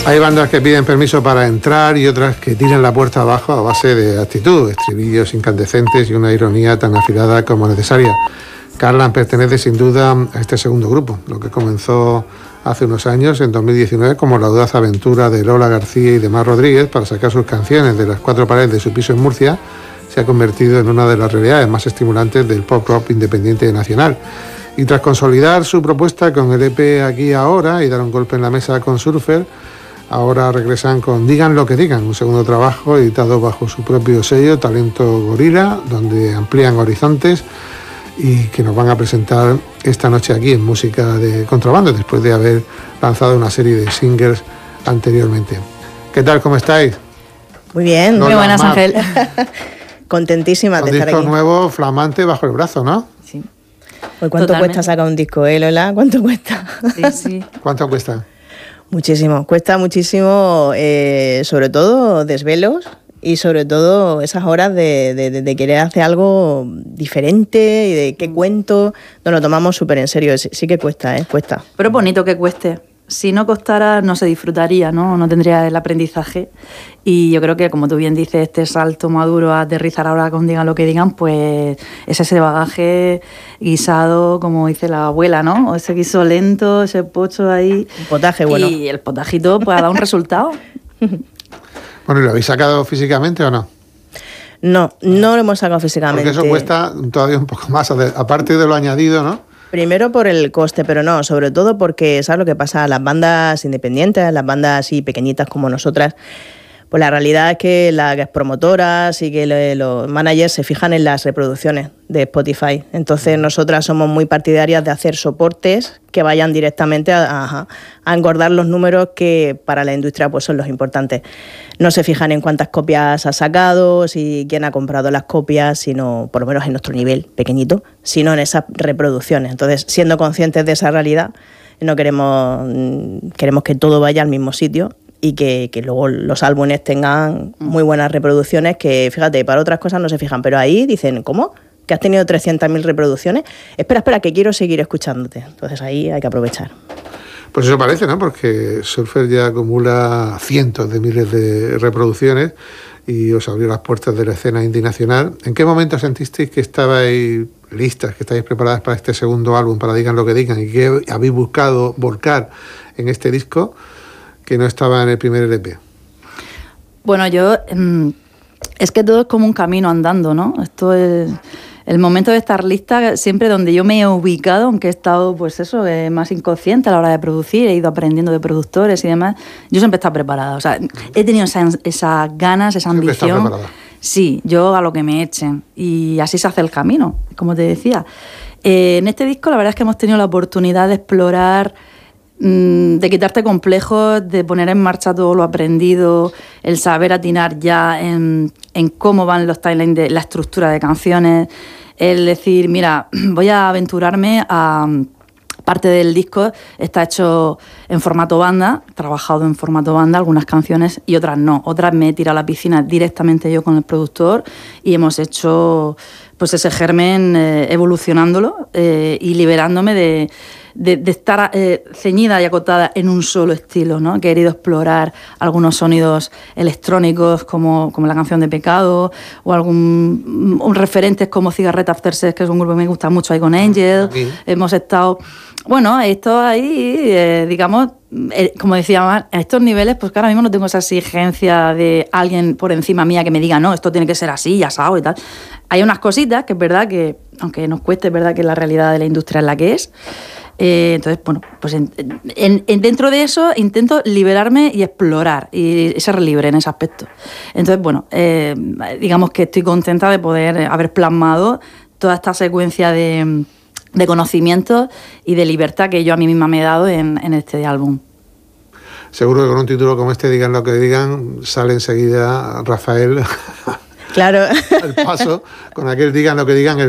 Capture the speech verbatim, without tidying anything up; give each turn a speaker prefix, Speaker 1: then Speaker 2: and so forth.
Speaker 1: Hay bandas que piden permiso para entrar y otras que tiran la puerta abajo a base de actitud, estribillos incandescentes y una ironía tan afilada como necesaria. Carlan pertenece sin duda a este segundo grupo, lo que comenzó hace unos años, en dos mil diecinueve, como la audaz aventura de Lola García y de Mar Rodríguez para sacar sus canciones de las cuatro paredes de su piso en Murcia, se ha convertido en una de las realidades más estimulantes del pop rock independiente nacional. Y tras consolidar su propuesta con el E P Aquí Ahora y dar un golpe en la mesa con Surfer, ahora regresan con Digan lo que digan, un segundo trabajo editado bajo su propio sello, Talento Gorila, donde amplían horizontes y que nos van a presentar esta noche aquí en Música de Contrabando, después de haber lanzado una serie de singles anteriormente. ¿Qué tal? ¿Cómo estáis?
Speaker 2: Muy bien.
Speaker 3: Muy buenas,
Speaker 2: Mar.
Speaker 3: Ángel.
Speaker 2: Contentísima
Speaker 1: Con
Speaker 2: de estar
Speaker 1: disco
Speaker 2: aquí.
Speaker 1: nuevo, flamante, bajo el brazo, ¿no?
Speaker 3: Sí.
Speaker 2: Pues ¿cuánto
Speaker 3: Totalmente.
Speaker 2: cuesta sacar un disco, eh, Lola? ¿Cuánto cuesta?
Speaker 3: Sí, sí.
Speaker 1: ¿Cuánto cuesta?
Speaker 2: Muchísimo. Cuesta muchísimo, eh, sobre todo desvelos y sobre todo esas horas de, de, de querer hacer algo diferente y de qué cuento. Nos lo tomamos súper en serio. Sí, sí que cuesta, ¿eh? Cuesta.
Speaker 3: Pero es bonito que cueste. Si no costara, no se disfrutaría, ¿no? No tendría el aprendizaje. Y yo creo que, como tú bien dices, este salto maduro a aterrizar ahora con Digan lo que digan, pues es ese bagaje guisado, como dice la abuela, ¿no? O ese guiso lento, ese pocho ahí.
Speaker 2: Un potaje bueno.
Speaker 3: Y el potajito pues ha dado un resultado.
Speaker 1: Bueno, ¿y lo habéis sacado físicamente o no?
Speaker 2: No, no lo hemos sacado físicamente.
Speaker 1: Porque eso cuesta todavía un poco más, aparte de lo añadido, ¿no?
Speaker 2: Primero por el coste, pero no, sobre todo porque, ¿sabes lo que pasa? Las bandas independientes, las bandas así pequeñitas como nosotras, pues la realidad es que las promotoras y que le- los managers se fijan en las reproducciones de Spotify. Entonces nosotras somos muy partidarias de hacer soportes que vayan directamente a, a- a engordar los números que para la industria pues son los importantes. No se fijan en cuántas copias ha sacado, si quién ha comprado las copias, sino por lo menos en nuestro nivel pequeñito, sino en esas reproducciones. Entonces, siendo conscientes de esa realidad, no queremos, mm, queremos que todo vaya al mismo sitio y que, que luego los álbumes tengan muy buenas reproducciones, que fíjate, para otras cosas no se fijan, pero ahí dicen, ¿cómo? ¿Que has tenido trescientas mil reproducciones? Espera, espera, que quiero seguir escuchándote. Entonces ahí hay que aprovechar.
Speaker 1: Pues eso parece, ¿no? Porque Surfer ya acumula cientos de miles de reproducciones y os abrió las puertas de la escena indie nacional. ¿En qué momento sentisteis que estabais listas, que estáis preparadas para este segundo álbum, para Digan lo que digan, y que habéis buscado volcar en este disco que no estaba en el primer L P?
Speaker 3: Bueno, yo... mm, es que todo es como un camino andando, ¿no? Esto es... El momento de estar lista, siempre donde yo me he ubicado, aunque he estado, pues eso, eh, más inconsciente a la hora de producir, he ido aprendiendo de productores y demás, yo siempre he estado preparada. O sea, he tenido esas esa ganas, esa
Speaker 1: Siempre estás
Speaker 3: ambición.
Speaker 1: preparada.
Speaker 3: Sí, yo a lo que me echen. Y así se hace el camino, como te decía. Eh, en este disco la verdad es que hemos tenido la oportunidad de explorar, mm, de quitarte complejos, de poner en marcha todo lo aprendido, el saber atinar ya en, en cómo van los timelines de la estructura de canciones, el decir, mira, voy a aventurarme a... Parte del disco está hecho en formato banda, he trabajado en formato banda, algunas canciones y otras no. Otras me he tirado a la piscina directamente yo con el productor y hemos hecho pues ese germen eh, evolucionándolo eh, y liberándome de, de, de estar eh, ceñida y acotada en un solo estilo, ¿no? He querido explorar algunos sonidos electrónicos como, como la canción de Pecado o algún un referentes como Cigarette After Sex, que es un grupo que me gusta mucho, ahí con Angel.
Speaker 1: Aquí.
Speaker 3: Hemos estado... Bueno, esto ahí, eh, digamos, eh, como decía Mar, a estos niveles, pues que ahora mismo no tengo esa exigencia de alguien por encima mía que me diga, no, esto tiene que ser así, ya sabes y tal. Hay unas cositas que es verdad que, aunque nos cueste, es verdad que la realidad de la industria es la que es. Eh, entonces, bueno, pues en, en, en dentro de eso intento liberarme y explorar y ser libre en ese aspecto. Entonces, bueno, eh, digamos que estoy contenta de poder haber plasmado toda esta secuencia de... de conocimiento y de libertad que yo a mí misma me he dado en, en este álbum.
Speaker 1: Seguro que con un título como este, Digan lo que digan, sale enseguida Rafael
Speaker 2: Claro.
Speaker 1: al paso, con aquel Digan lo que digan, el